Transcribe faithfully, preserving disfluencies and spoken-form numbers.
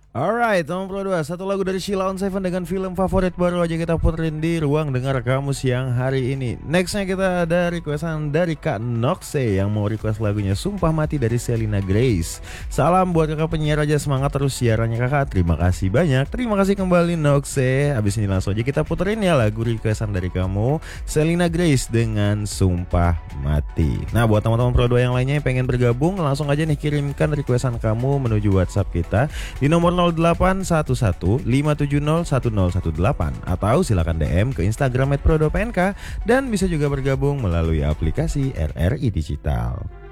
Alright, nomor Pro dua, satu lagu dari Sheila on Seven dengan film favorit baru aja kita puterin di ruang dengar kamu siang hari ini. Nextnya kita ada requestan dari Kak Noxe yang mau request lagunya Sumpah Mati dari Selena Grace. Salam buat kakak penyiar aja, semangat terus siarannya kakak. Terima kasih banyak, terima kasih kembali Noxe. Abis ini langsung aja kita puterin ya lagu requestan dari kamu, Selena Grace dengan Sumpah Mati. Nah buat teman-teman Pro dua yang lainnya yang pengen bergabung, langsung aja nih kirimkan requestan kamu menuju WhatsApp kita di nomor nol delapan satu satu lima tujuh nol satu nol satu delapan atau silakan D M ke Instagram at pro dua p n k dan bisa juga bergabung melalui aplikasi R R I Digital.